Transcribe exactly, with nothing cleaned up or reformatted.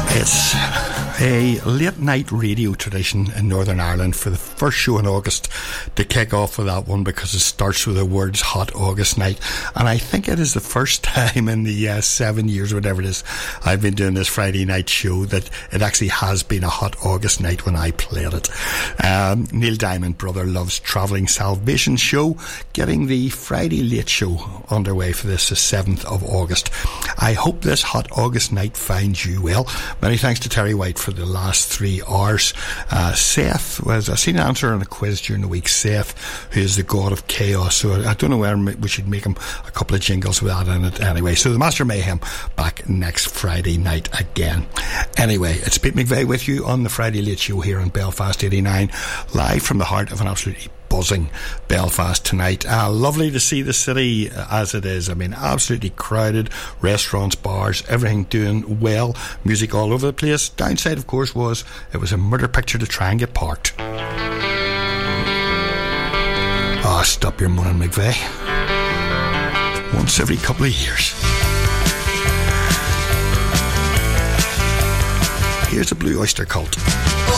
It's a late night radio tradition in Northern Ireland for the first show in August to kick off with that one, because it starts with the words Hot August Night. And I think it is the first time in the uh, seven years, whatever it is, I've been doing this Friday night show that it actually has been a hot August night when I played it. Um, Neil Diamond, Brother Love's Travelling Salvation Show, getting the Friday late show underway for this, the seventh of August. I hope this hot August night finds you well. Many thanks to Terry White for the last three hours. Uh, Seth, was I seen an answer on a quiz during the week. Seth, who is the god of chaos. So I don't know where we should make him a couple of jingles with that in it anyway. So the Master Mayhem back next Friday night again. Anyway, it's Pete McVeigh with you on the Friday Late Show here in Belfast eighty-nine, live from the heart of an absolutely buzzing Belfast tonight. Uh, lovely to see the city as it is. I mean, absolutely crowded. Restaurants, bars, everything doing well. Music all over the place. Downside, of course, was it was a murder picture to try and get parked. Ah, oh, stop your moaning, McVeigh. Once every couple of years. Here's the Blue Oyster Cult.